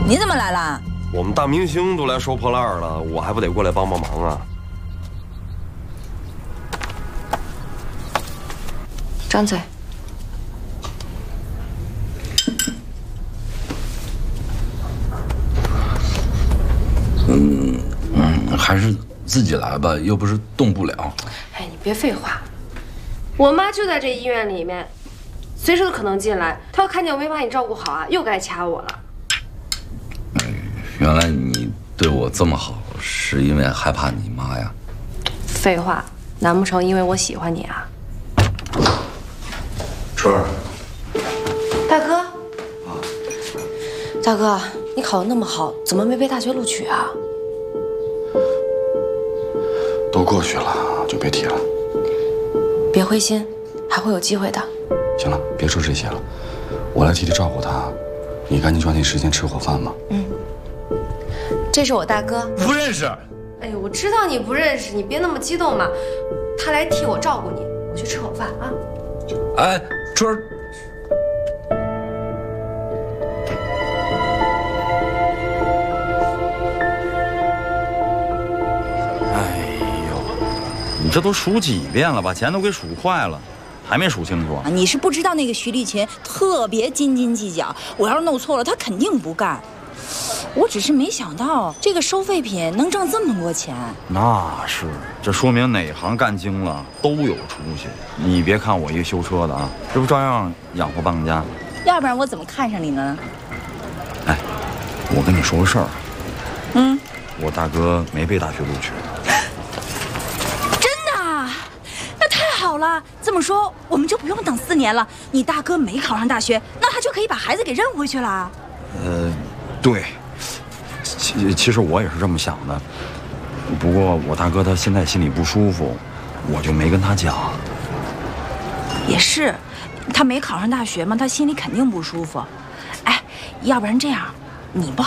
你怎么来了？ 我们大明星都来收破烂了，我还不得过来帮帮忙啊？ 张嘴。 还是自己来吧，又不是动不了。 哎，你别废话，我妈就在这医院里面，随时都可能进来。她要看见我没把你照顾好啊，又该掐我了。 原来你对我这么好，是因为害怕你妈呀？ 废话，难不成因为我喜欢你啊？ 春儿， 大哥，大哥，你考得那么好，怎么没被大学录取啊？ 都过去了，就别提了。 别灰心，还会有机会的。 行了，别说这些了，我来替你照顾他，你赶紧抓紧时间吃口饭吧。 这是我大哥。 不认识。 哎呦，我知道你不认识，你别那么激动嘛。他来替我照顾你，我去吃口饭啊。 哎，春儿。 你这都数几遍了，把钱都给数快了，还没数清楚？ 你是不知道那个徐立勤特别斤斤计较，我要是弄错了，他肯定不干。我只是没想到这个收废品能挣这么多钱。 那是，这说明哪行干精了都有出息。你别看我一个修车的啊，这不照样养活半个家？ 要不然我怎么看上你呢？ 哎，我跟你说个事儿。我大哥没被大学录取。 好了，这么说我们就不用等4年了。你大哥没考上大学，那他就可以把孩子给认回去了。 对，其实我也是这么想的。不过我大哥他现在心里不舒服，我就没跟他讲。 也是，他没考上大学嘛，他心里肯定不舒服。哎，要不然这样，你不